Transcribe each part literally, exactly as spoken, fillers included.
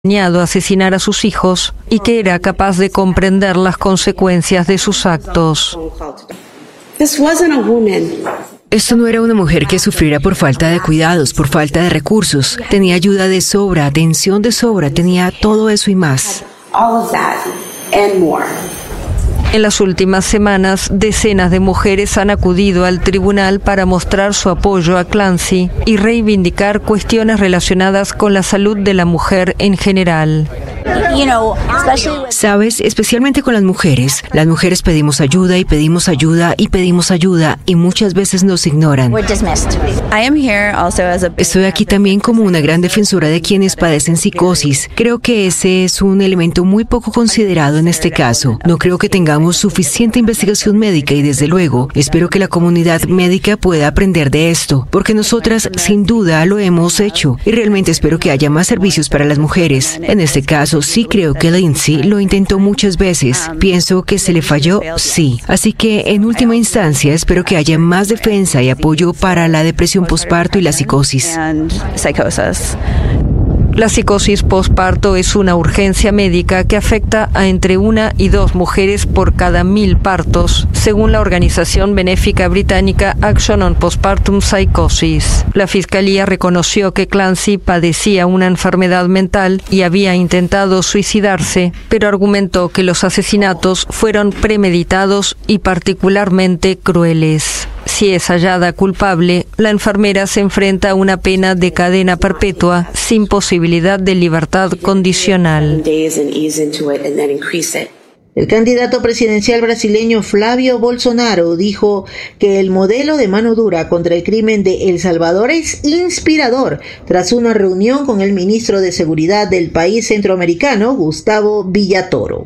a asesinar a sus hijos y que era capaz de comprender las consecuencias de sus actos. Esto no era una mujer que sufriera por falta de cuidados, por falta de recursos. Tenía ayuda de sobra, atención de sobra, tenía todo eso y más. En las últimas semanas, decenas de mujeres han acudido al tribunal para mostrar su apoyo a Clancy y reivindicar cuestiones relacionadas con la salud de la mujer en general. Sabes, especialmente con las mujeres, las mujeres pedimos ayuda y pedimos ayuda y pedimos ayuda y muchas veces nos ignoran. Estoy aquí también como una gran defensora de quienes padecen psicosis. Creo que ese es un elemento muy poco considerado en este caso. No creo que tengamos suficiente investigación médica y desde luego espero que la comunidad médica pueda aprender de esto, porque nosotras sin duda lo hemos hecho y realmente espero que haya más servicios para las mujeres. En este caso sí creo que Lindsay lo intentó muchas veces. Pienso que se le falló, sí. Así que en última instancia espero que haya más defensa y apoyo para la depresión posparto y la psicosis. La psicosis posparto es una urgencia médica que afecta a entre una y dos mujeres por cada mil partos, según la organización benéfica británica Action on Postpartum Psychosis. La fiscalía reconoció que Clancy padecía una enfermedad mental y había intentado suicidarse, pero argumentó que los asesinatos fueron premeditados y particularmente crueles. Si es hallada culpable, la enfermera se enfrenta a una pena de cadena perpetua sin posibilidad de libertad condicional. El candidato presidencial brasileño Flávio Bolsonaro dijo que el modelo de mano dura contra el crimen de El Salvador es inspirador tras una reunión con el ministro de Seguridad del país centroamericano, Gustavo Villatoro.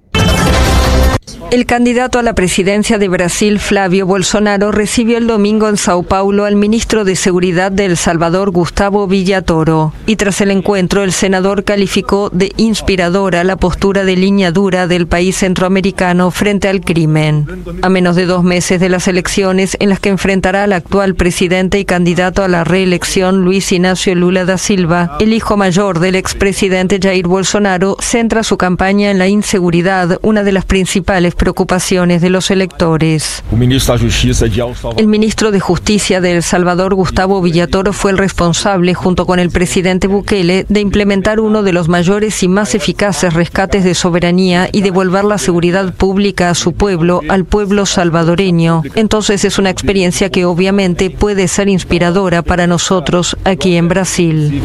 El candidato a la presidencia de Brasil, Flávio Bolsonaro, recibió el domingo en Sao Paulo al ministro de Seguridad de El Salvador, Gustavo Villatoro. Y tras el encuentro, el senador calificó de inspiradora la postura de línea dura del país centroamericano frente al crimen. A menos de dos meses de las elecciones en las que enfrentará al actual presidente y candidato a la reelección, Luis Ignacio Lula da Silva, el hijo mayor del expresidente Jair Bolsonaro centra su campaña en la inseguridad, una de las principales preocupaciones de los electores. El ministro de Justicia de El Salvador, Gustavo Villatoro, fue el responsable, junto con el presidente Bukele, de implementar uno de los mayores y más eficaces rescates de soberanía y devolver la seguridad pública a su pueblo, al pueblo salvadoreño. Entonces es una experiencia que obviamente puede ser inspiradora para nosotros aquí en Brasil.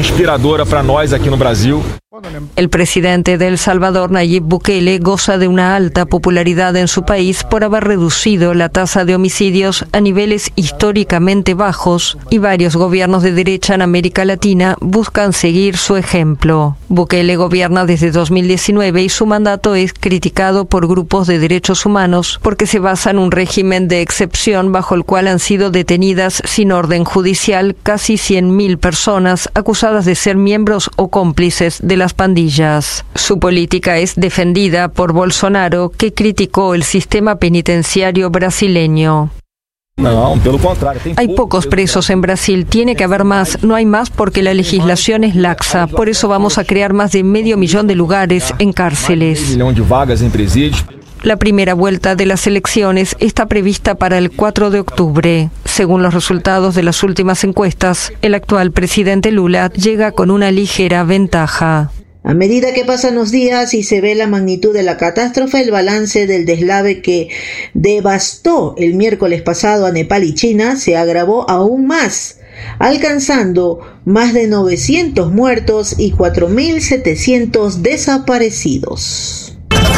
El presidente de El Salvador, Nayib Bukele, goza de una alta popularidad en su país por haber reducido la tasa de homicidios a niveles históricamente bajos y varios gobiernos de derecha en América Latina buscan seguir su ejemplo. Bukele gobierna desde dos mil diecinueve y su mandato es criticado por grupos de derechos humanos porque se basa en un régimen de excepción bajo el cual han sido detenidas sin orden judicial casi cien mil personas acusadas de ser miembros o cómplices de las pandillas. Su política es defendida por Bolsonaro, que criticó el sistema penitenciario brasileño. Hay pocos presos en Brasil, tiene que haber más, no hay más porque la legislación es laxa, por eso vamos a crear más de medio millón de lugares en cárceles. La primera vuelta de las elecciones está prevista para el cuatro de octubre. Según los resultados de las últimas encuestas, el actual presidente Lula llega con una ligera ventaja. A medida que pasan los días y se ve la magnitud de la catástrofe, el balance del deslave que devastó el miércoles pasado a Nepal y China se agravó aún más, alcanzando más de novecientos muertos y cuatro mil setecientos desaparecidos.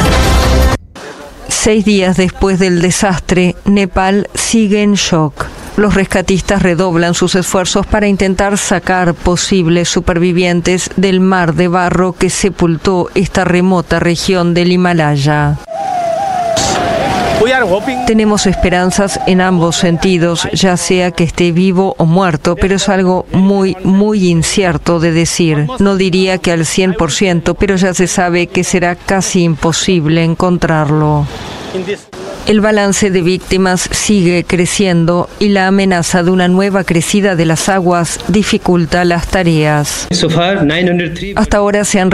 Seis días después del desastre, Nepal sigue en shock. Los rescatistas redoblan sus esfuerzos para intentar sacar posibles supervivientes del mar de barro que sepultó esta remota región del Himalaya. Tenemos esperanzas en ambos sentidos, ya sea que esté vivo o muerto, pero es algo muy, muy incierto de decir. No diría que al cien por ciento, pero ya se sabe que será casi imposible encontrarlo. El balance de víctimas sigue creciendo y la amenaza de una nueva crecida de las aguas dificulta las tareas. Hasta ahora se han